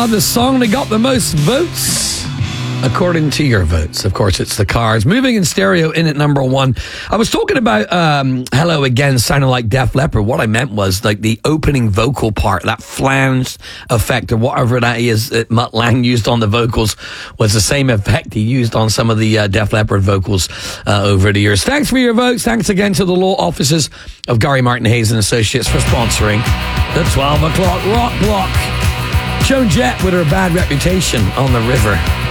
The song that got the most votes, according to your votes. Of course, it's The Cars. Moving in Stereo in at number one. I was talking about Hello Again sounding like Def Leppard. What I meant was like the opening vocal part, that flange effect or whatever that is that Mutt Lange used on the vocals was the same effect he used on some of the Def Leppard vocals over the years. Thanks for your votes. Thanks again to the law offices of Gary Martin Hayes and Associates for sponsoring the 12 o'clock Rock Block. Joan Jett with her Bad Reputation on the River.